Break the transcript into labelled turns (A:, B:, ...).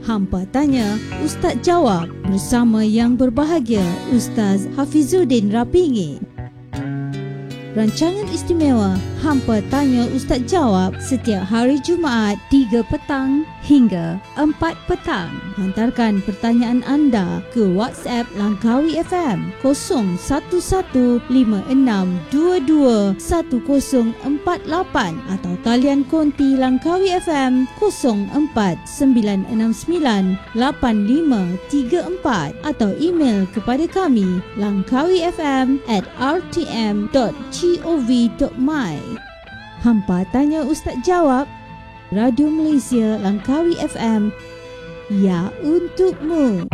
A: Hampa Tanya, Ustaz Jawab bersama yang berbahagia Ustaz Hafizuddin Rapingi. Rancangan istimewa Hampa Tanya Ustaz Jawab setiap hari Jumaat 3 petang hingga 4 petang. Hantarkan pertanyaan anda ke WhatsApp Langkawi FM 0115622148 atau talian konti Langkawi FM 0496985334 atau email kepada kami langkawifm@rtm.gov.my. Hampa Tanya Ustaz Jawab, Radio Malaysia Langkawi FM, ya untukmu.